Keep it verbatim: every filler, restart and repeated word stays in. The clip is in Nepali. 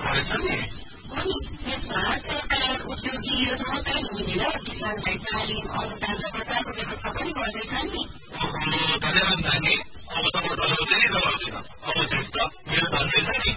परेछ नि। अनि यसमा सरकार उद्योगीहरू मात्रै मिलेर किसानलाई तालिम अनुदान र बजारको व्यवस्था पनि गर्दैछन् नि। धन्यवाद नानी।